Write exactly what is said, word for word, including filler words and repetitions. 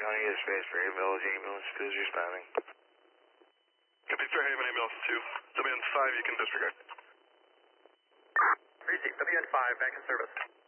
County is Space Prairie Village ambulance is responding. Copy, Fairhaven ambulance two. W N five, you can disregard. Receive W N five, back in service.